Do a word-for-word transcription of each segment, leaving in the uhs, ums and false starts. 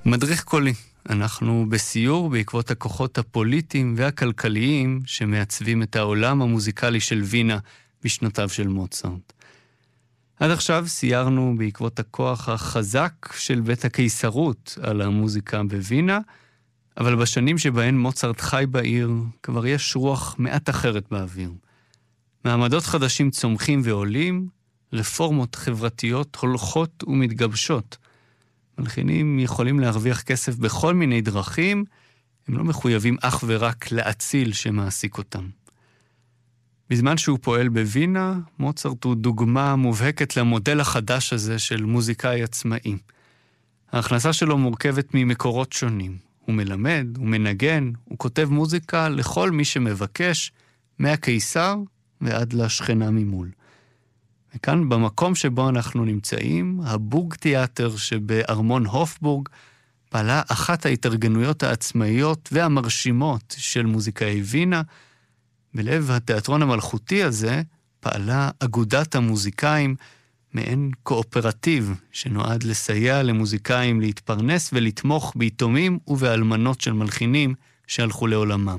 מדריך קולי. אנחנו בסיור בעקבות הכוחות הפוליטיים והכלכליים שמעצבים את העולם המוזיקלי של וינה בשנותיו של מוצרט. עד עכשיו סיירנו בעקבות הכוח החזק של בית הקיסרות על המוזיקה בווינה, אבל בשנים שבהן מוצרט חי בעיר כבר יש רוח מעט אחרת באוויר. מעמדות חדשים צומחים ועולים, רפורמות חברתיות הולכות ומתגבשות. מלחינים יכולים להרוויח כסף בכל מיני דרכים, הם לא מחויבים אך ורק להציל שמעסיק אותם. בזמן שהוא פועל בווינה, מוצרט הוא דוגמה מובהקת למודל החדש הזה של מוזיקאי עצמאי. ההכנסה שלו מורכבת ממקורות שונים. הוא מלמד, הוא מנגן, הוא כותב מוזיקה לכל מי שמבקש, מהקיסר ועד לשכנה ממול. וכאן במקום שבו אנחנו נמצאים, הבורג תיאטר שבארמון הופבורג, פעלה אחת ההתארגנויות העצמאיות והמרשימות של מוזיקאי וינה. בלב התיאטרון המלכותי הזה פעלה אגודת המוזיקאים, מעין קואופרטיב שנועד לסייע למוזיקאים להתפרנס ולתמוך ביתומים ובאלמנות של מלחינים שהלכו לעולמם.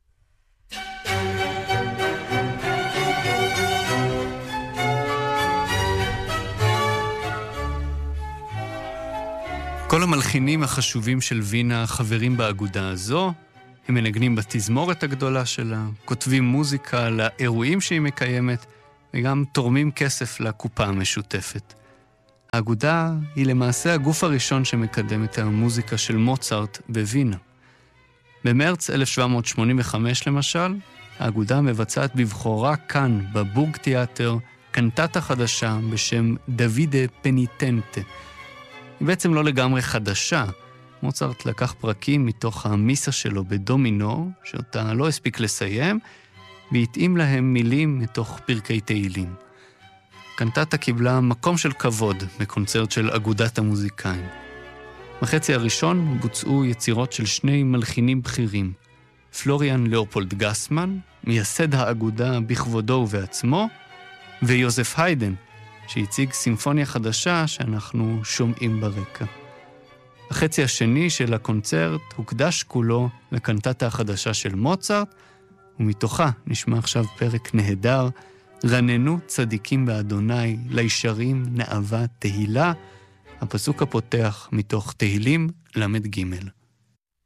כל המלחינים החשובים של וינה חברים באגודה הזו, הם מנגנים בתזמורת הגדולה שלה, כותבים מוזיקה לאירועים שהיא מקיימת, וגם תורמים כסף לקופה המשותפת. האגודה היא למעשה הגוף הראשון שמקדם את המוזיקה של מוצרט בווינה. במרץ אלף שבע מאות שמונים וחמש למשל, האגודה מבצעת בבחורה כאן, בבורג תיאטר, קנטטה חדשה בשם דוידה פניטנטה. היא בעצם לא לגמרי חדשה. מוצרט לקח פרקים מתוך המיסה שלו בדו מינור, שאותה לא הספיק לסיים, והתאים להם מילים מתוך פרקי תהילים. קנטטה קיבלה מקום של כבוד בקונצרט של אגודת המוזיקאים. בחצי הראשון בוצעו יצירות של שני מלחינים בכירים, פלוריאן לאופולד גסמן, מייסד האגודה בכבודו ובעצמו, ויוזף היידן, שהציג סימפוניה חדשה שאנחנו שומעים ברקע. החצי השני של הקונצרט הוקדש כולו לקנטטה החדשה של מוצרט, ומתוכה נשמע עכשיו פרק נהדר, רננו צדיקים באדוני, לישרים נאווה תהילה, הפסוק הפותח מתוך תהילים למד ג'.